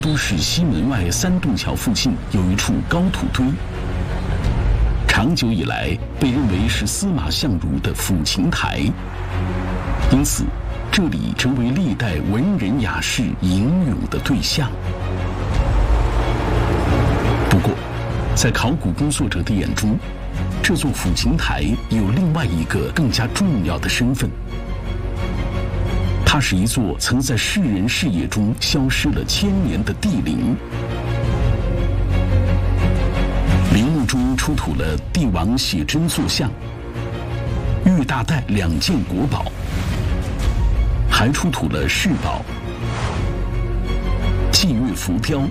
都市西门外3洞桥附近有一处高土堆，长久以来被认为是司马相如的抚琴台，因此这里成为历代文人雅士吟咏的对象。不过，在考古工作者的眼中，这座抚琴台有另外一个更加重要的身份。它是一座曾在世人视野中消失了1000年的帝陵。陵墓中出土了帝王写真塑像、玉大带2件国宝，还出土了饰宝、祭月浮雕、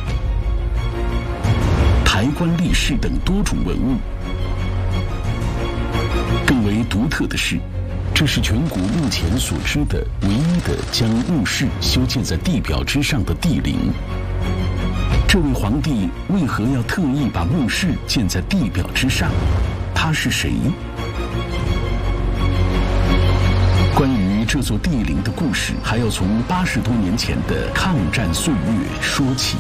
抬棺立饰等多种文物。更为独特的是，这是全国目前所知的唯一的将墓室修建在地表之上的帝陵。这位皇帝为何要特意把墓室建在地表之上？他是谁？关于这座帝陵的故事，还要从80多年前的抗战岁月说起。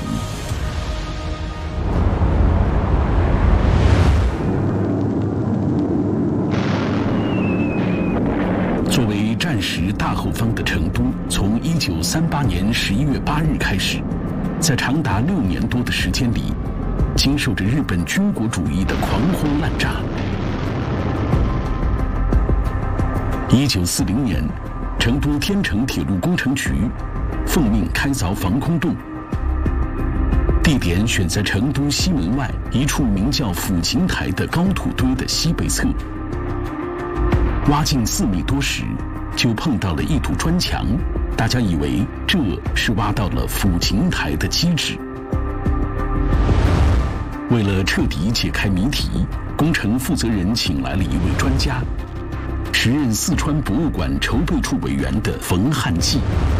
作为战时大后方的成都，从1938年11月8日开始，在长达6年多的时间里，经受着日本军国主义的狂轰滥炸。1940年，成都天成铁路工程局奉命开凿防空洞，地点选在成都西门外一处名叫抚琴台的高土堆的西北侧。挖进4米多时，就碰到了一堵砖墙，大家以为这是挖到了抚琴台的基址。为了彻底解开谜题，工程负责人请来了一位专家，时任四川博物馆筹备处委员的冯汉骥。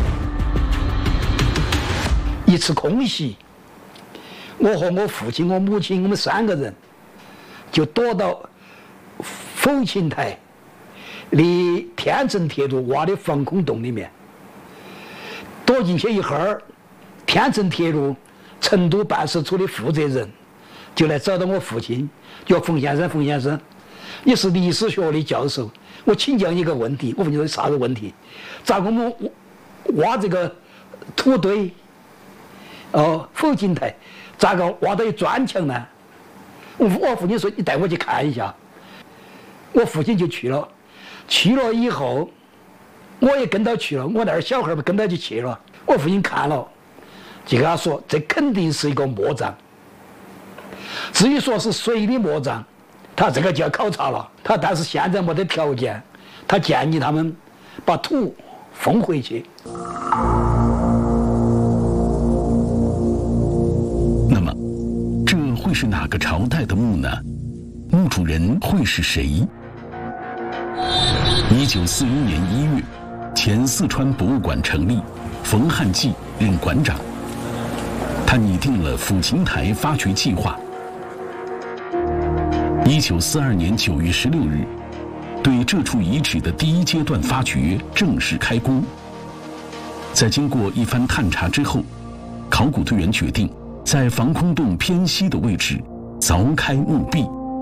一次空袭，我和我父亲、我母亲，我们3个人就躲到抚琴台离天成铁路挖的防空洞里面。躲进去一会儿，天成铁路成都办事处的负责人就来找到我父亲，叫冯先生，冯先生，你是历史学的教授，我请教你一个问题。我问你说啥子问题？咋个我们挖这个土堆抚琴台，咋个挖到一砖墙呢？我父亲说你带我去看一下。我父亲就去了，去了以后我也跟到去了，我那儿小孩儿跟到就去了。我父亲看了，就跟他说这肯定是一个墓葬。至于说是谁的墓葬，他这个就要考察了。他但是现在没得条件，他建议他们把土封回去。 那么，这会是哪个朝代的墓呢？墓主人会是谁？1941年1月，前四川博物馆成立，冯汉骥任馆长。他拟定了抚琴台发掘计划。1942年9月16日，对这处遗址的第1阶段发掘正式开工。在经过一番探查之后，考古队员决定在防空洞偏西的位置凿开墓壁。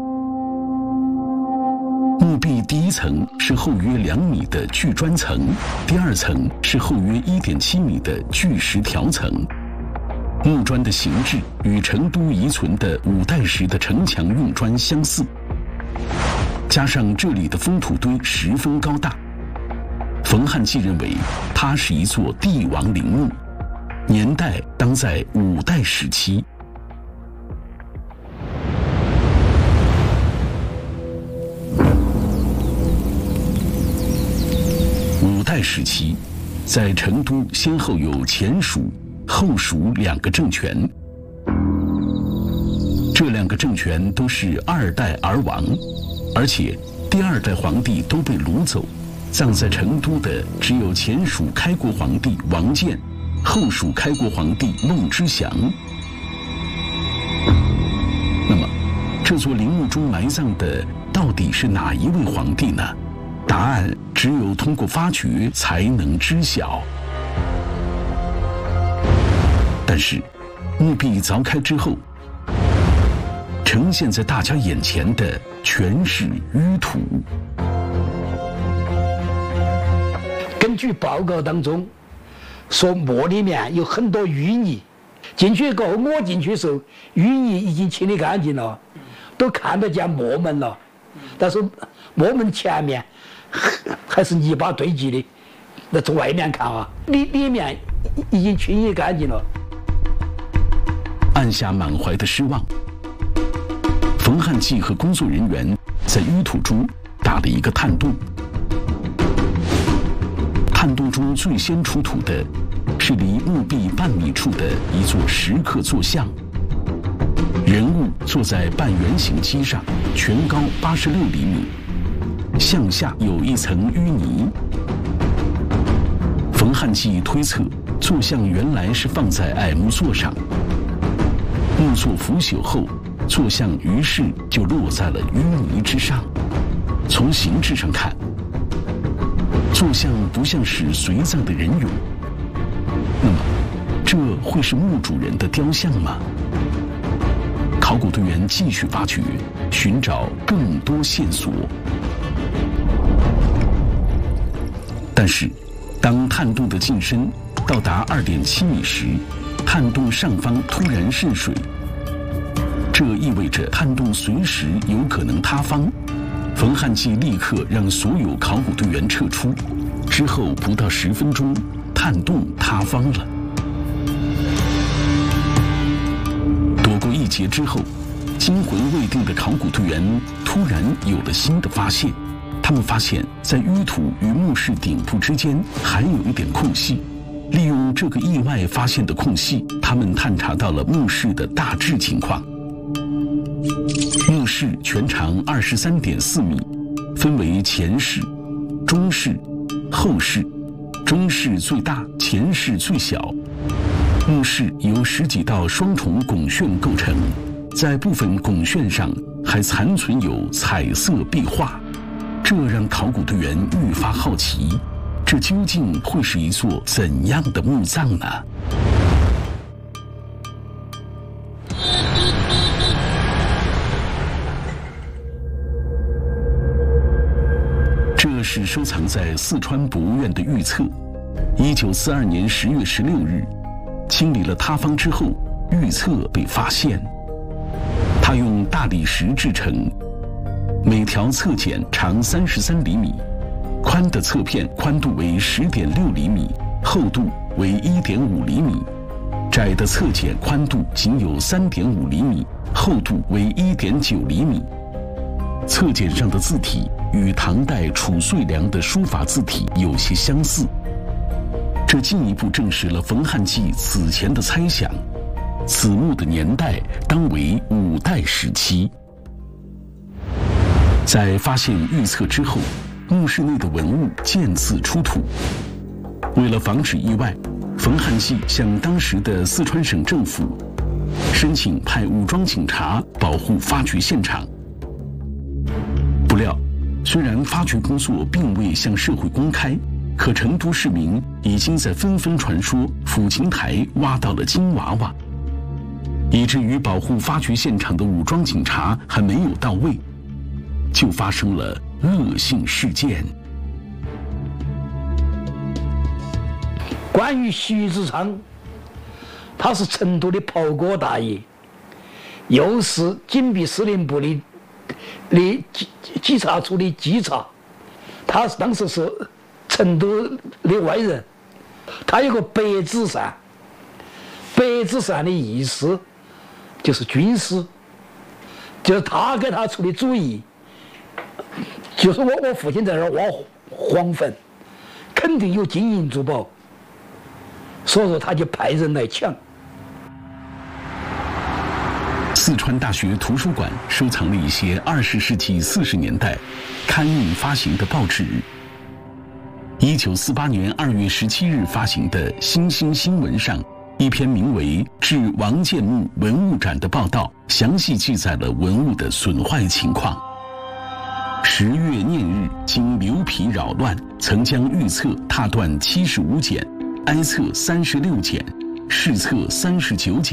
墓壁第1层是厚约2米的巨砖层，第2层是厚约1.7米的巨石条层。木砖的形制与成都遗存的5代时的城墙用砖相似，加上这里的封土堆十分高大，冯汉骥认为它是一座帝王陵墓，年代当在5代时期。5代时期，在成都先后有前蜀、后蜀2个政权，这2个政权都是2代而亡，而且第2代皇帝都被掳走，葬在成都的只有前蜀开国皇帝王建，后蜀开国皇帝孟知祥。那么，这座陵墓中埋葬的到底是哪一位皇帝呢？答案只有通过发掘才能知晓。但但是，墓壁凿开之后，呈现在大家眼前的全是淤土。 根据报告当中说，墓里面有很多淤泥，进去过后，我进去的时候，淤泥已经清理干净了，都看得见墓门了，但是墓门前面还是泥巴堆积的。那从外面看啊，里面已经清理干净了。 按下满怀的失望，冯汉骥和工作人员在淤土中打了一个探洞。探洞中最先出土的是离墓壁半米处的一座石刻坐像，人物坐在半圆形基上，全高86厘米，像下有一层淤泥。冯汉骥推测，坐像原来是放在矮木座上，木座腐朽后，坐像于是就落在了淤泥之上。从形制上看，坐像不像是随葬的人俑，那么这会是墓主人的雕像吗？考古队员继续发掘，寻找更多线索。但是，当探洞的进深到达2.7米时，探洞上方突然渗水，这意味着探洞随时有可能塌方。冯汉骥立刻让所有考古队员撤出，之后不到10分钟，探洞塌方了。躲过一劫之后，惊魂未定的考古队员突然有了新的发现。他们发现，在淤土与墓室顶部之间还有一点空隙。利用这个意外发现的空隙，他们探查到了墓室的大致情况。墓室全长23.4米，分为前室、中室、后室，中室最大，前室最小。墓室由10几道双重拱券构成，在部分拱券上还残存有彩色壁画，这让考古队员愈发好奇，这究竟会是一座怎样的墓葬呢？这是收藏在四川博物院的预测。1942年10月16日，清理了塌方之后，预测被发现。它用大理石制成，每条侧剪长33厘米，宽的侧片宽度为10.6厘米，厚度为1.5厘米，窄的侧剪宽度仅有3.5厘米，厚度为1.9厘米。侧剪上的字体与唐代褚遂良的书法字体有些相似，这进一步证实了冯汉骥此前的猜想，此墓的年代当为5代时期。在发现预测之后，墓室内的文物渐次出土。为了防止意外，冯汉骥向当时的四川省政府申请派武装警察保护发掘现场。不料，虽然发掘工作并未向社会公开，可成都市民已经在纷纷传说抚琴台挖到了金娃娃，以至于保护发掘现场的武装警察还没有到位，就发生了恶性事件。 关于徐子昌，他是成都的袍哥大爷，又是警备司令部的稽查处的稽查，他当时是成都的外人。他有个白纸扇，白纸扇的意思就是军师，就是他给他出的主意，就是我父亲在这儿挖黄坟，肯定有金银珠宝，所以说他就派人来抢。 四川大学图书馆收藏了一些20世纪40年代刊印发行的报纸。1948年2月17日发行的《新兴新闻》上，一篇名为《致王建墓文物展》的报道，详细记载了文物的损坏情况。10月念日，经牛皮扰乱，曾将预测踏断75剪，哀测36剪， 试测39节。